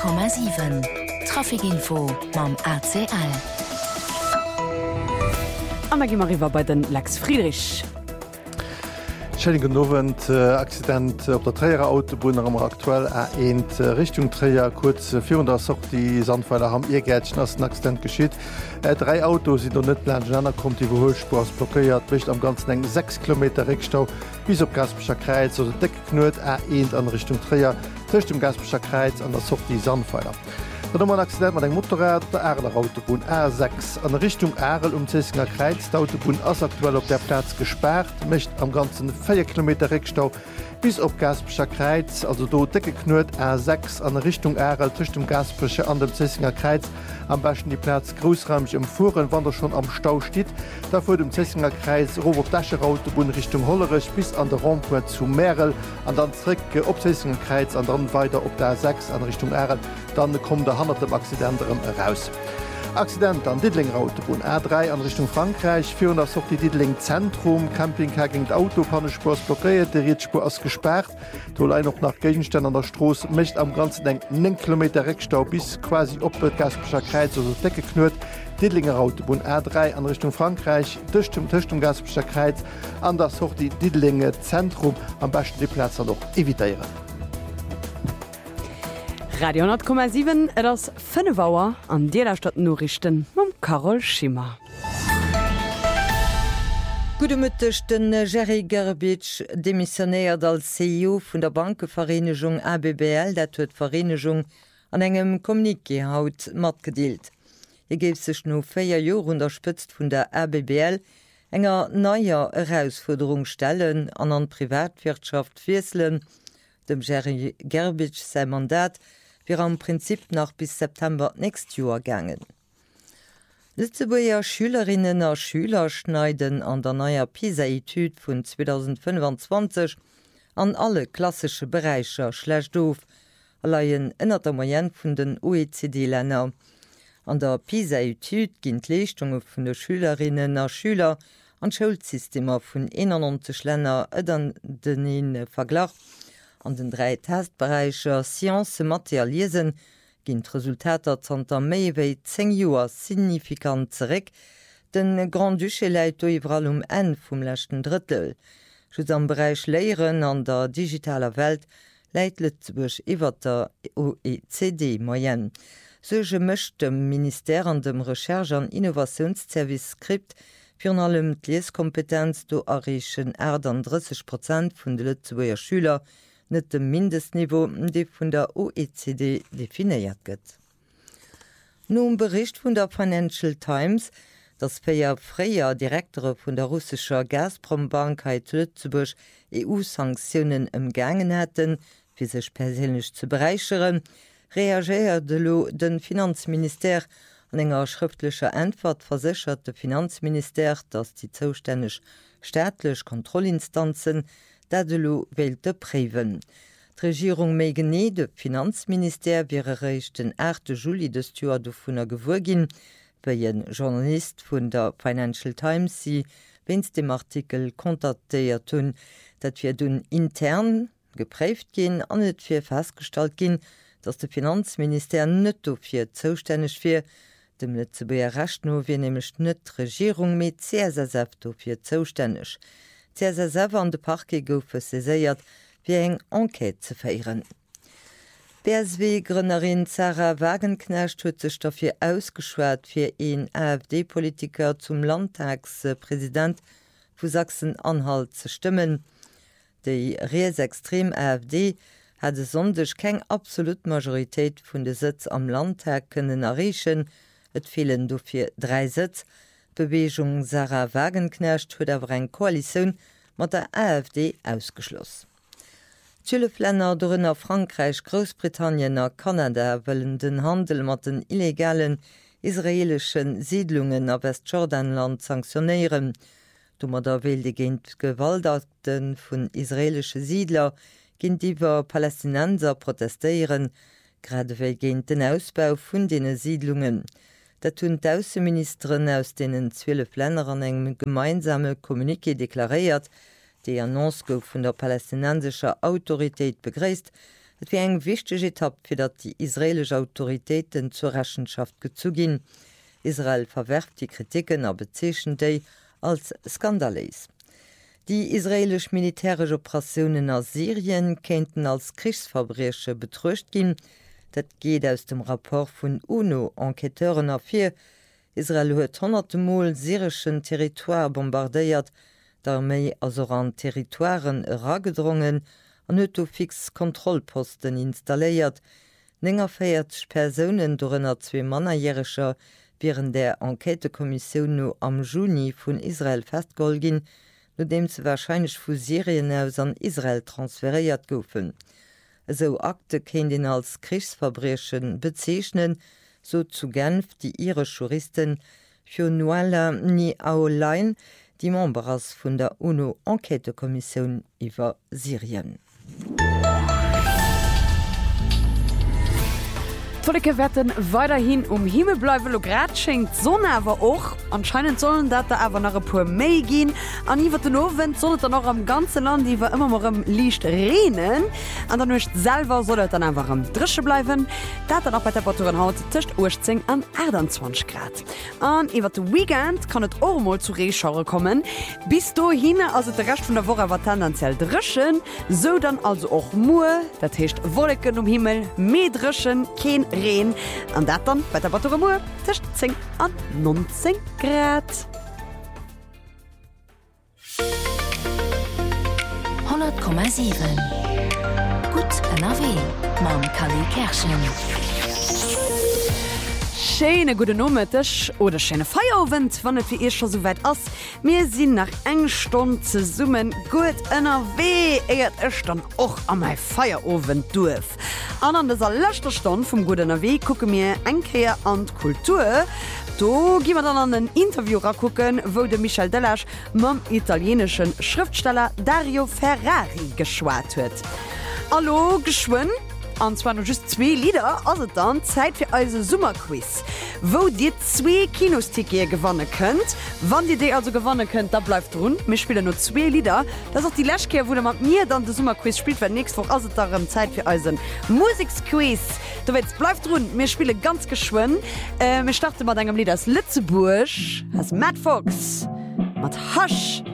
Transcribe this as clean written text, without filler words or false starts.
100,7 Trafikinfo mam ACL. Amagimariwer bei den Lex Friedrich. Schönen Abend, Accident auf der Träger Autobahn am aktuell A1 Richtung Träger kurz vor der die Sandpfeiler haben ihr Gärtchen als ein Accident geschieht. 3 Autos sind noch nicht planen, kommt die Überholspur blockiert, bricht am ganzen eng 6 Kilometer Rückstau bis auf Gaspischer Kreuz oder Deckknut A1 an Richtung Träger zwischen dem Gaspischer Kreuz an der die Sandpfeiler. Dann ein Accident mit einem Motorrad der Erler Autobahn A6 an Richtung Erl Zesinger Kreuz. Die Autobahn ist aktuell auf der Platz gesperrt, möchte am ganzen 4 Kilometer Rückstau bis auf Gaspischer Kreuz, also do dicke Knut A6 an Richtung Erl zwischen dem Gaspischer an dem Zesinger Kreuz. Am besten die Platz großräumig empfuhren, wann der schon am Stau steht. Davor dem Zesinger Kreuz Robert-Dascher Autobahn Richtung Hollerich bis an der Rampe zu Merl, und dann zurück auf Zesinger Kreuz und dann weiter auf der A6 an Richtung Erl. Dann kommt der dem Accident raus. Accident an Diddling Autobahn A3 an Richtung Frankreich, 400 auf die Diddling Zentrum, Campingcar gegen die Autopannespur blockiert, der Riedspur ist gesperrt. Da allein noch nach Gegenständen an der Straße, möchte am ganzen 9 Kilometer Rückstau bis quasi auf der Gaspischer Kreuz oder Decke knurrt. Diddlinger Autobahn A3 an Richtung Frankreich, durch dem Gaspischer Kreuz, anders auch die Diddlinge Zentrum, am besten die Plätze noch evitieren. Radio 100,7 das 5 Uhr an der Stadt Norrichten mit Carol Schimmer. Gute Mittag, den Jerry Gerbitsch demissionéiert als CEO von der Bankenvereinigung ABBL, dat huet Vereinigung an engem Kommuniqué haut matgedeelt. Gebe sich no 4 Jahre unterstützt von der ABBL enger neuer Herausforderung stellen an Privatwirtschaft wieselen. Dem Jerry Gerbitsch sein Mandat wir am Prinzip nach bis September nächst Jahr gangen. Lützeburger Schülerinnen und Schüler schneiden an der neuer PISA-Etude von 2025 an alle klassische Bereiche schlecht doof, allein inner der Moyenne von den OECD-Ländern. An der PISA-Etude gehen die Leistungen von den Schülerinnen und Schülern an Schulsystemen von 91 Ländern dann den Vergleich. An den 3 Testbereiche Science Materialisen ginn Resultater zanter méi wéi 10 Joer signifikant zerek, den Grand Duché läit iwwer en vum lächten Drittel. Schutz am Bereich Léieren an der digitaler Welt läit Lützeburg iwwer der OECD Moyenne. Sege mëcht dem Ministère an dem Recherche- an Innovationsservice Skript fir allem d'Lieskompetenz do errechen 30% vun de Lützeburger Schüler net dem Mindestniveau, de vun der OECD definiiert gëtt. Nun Bericht vun der Financial Times, dass 4 freier Direktore vun der russischer Gazprom-Bank Lützeburg EU-Sanktionen umgangen hätten, wie sech persönlich zu bereicheren, reagierte lo den Finanzminister an enger schriftlicher Antwort versicherte Finanzminister, dass die zuständig staatlich Kontrollinstanzen Dadelo wählte Präven. Die Regierung mégene de Finanzminister wäre recht den 8. Juli des Jahr davon gewurgin, bei ein Journalist von der Financial Times sie, wenn's dem Artikel kontaktiert hun, dat wir dun intern geprägt gehen, an net für festgestellt gehen, dass der Finanzminister net dafür zuständig für dem Lützeburger Rechtno wie nämlich net Regierung mit CSSF dafür zuständig. CSSF an de Parke goufe seséiert wie eng Enquete ze feieren. BSW-Gründerin Sarah Wagenknecht huet sech dafür ausgeschwert fir een AfD-Politiker zum Landtagspräsident vu Sachsen-Anhalt ze stimmen. Dei Rechtsextrem AfD hat sondech keng absolut Majoritéit vun de Sitz am Landtag kënnen errechen, et fehlen dofir 3 Sitz. Bewegung Sarah Wagenknecht huet awer eng Koalition mat der AfD ausgeschloss. 12 Länder dorënner Frankreich, Großbritannien a Kanada wëllen den Handel mat den illegalen israelischen Siedlungen a Westjordanland sanktionieren. Dummer der wilde géint Gewaltakten vun israelsche Siedler ginint iwwer Palästinenser protestéieren, gradewéi géint den Ausbau vun dene Siedlungen. Dat hunn d'Außenministerin aus denen 12 Länder an engem gemeinsame Kommuniqué deklariert, déi Annonce gouf vun der palästinensischer Autoritéit begréist, Et wie eng wichtig Etapp fir dat die israelsche Autoritäten zur Rechenschaft gezugin. Israel verwerft die Kritiken a bezeschen déi als skandalös. Die israelisch militärische Operationen aus Syrien kennten als Kriegsverbrechen betrucht gin. Dat geht aus dem Rapport vun UNO-Enqueteuren afir. Israel huet 100 Mal syrischen Territoire bombardéiert, d'Armee also an Territoires ragedrungen an fix Kontrollposten installéiert. 49 Personen dorennner 2 Mannerjähriger während der Enquetekommission no am Juni vun Israel festgolgin, no dem ze wahrscheinlich vu Syrien aus an Israel transferiert goufen. So Akte ken den als Kriegsverbrechen bezeichnen, so zu Genf die irische Juristen Fionnuala Ni-Aolein, die Members vun der UNO-Enquetekommission iwwer Syrien. Volke werden weiterhin Himmel bleiwen grad schenkt Sonne awer och. Anscheinend sollen dat da awer nach pu méi gin. Aniwwer den Owen sollt noch am ganze Land iwwer immer morm Liicht renen. An der nocht selber sollt dann einfach am Drsche bleiwen. Dat dann auch bei Temperaturen haut tischcht 18 an 28 Grad. An iwwer de Weekend kann et ormol zu Reschauer kommen. Bis do hin also der Rest vun der Woche war tendenziell drschen, so dann also auch Mue, dat hecht Wolken Himmel, Medrschen, kein Reen, an dat dann bei der Temperaturen tischcht 10 an 19 Grad. 100,7 Gut NRW Mam Kali Kerschen. Schöne gute Nometisch oder schöne Feierabend, wann es wie ihr schon so weit ist. Wir sind nach eng Stunde zu summen. Gut NRW, ich dann auch an mein Feierabend durch. Und an dieser letzten Stunde vom Gut NRW gucken wir Einkehr an Kultur. Da gehen wir dann an ein Interview gucken, wo der Michel Delasch mit dem italienischen Schriftsteller Dario Ferrari geschwärzt wird. Hallo, geschwind. Und zwar noch just 2 Lieder, also dann Zeit für unser Sommerquiz, wo ihr 2 Kinosticker gewonnen könnt. Wann ihr die also gewonnen könnt, da bleibt drin. Wir spielen nur 2 Lieder. Das ist auch die letzte, wo ihr mit mir dann den Sommerquiz spielt, wenn nächste Woche also darum Zeit für unseren Musikquiz. Du weißt, bleibt drin. Wir spielen ganz geschwind. Wir starten mit einem Lied aus Lützeburg, das Mad Fox mit Hush.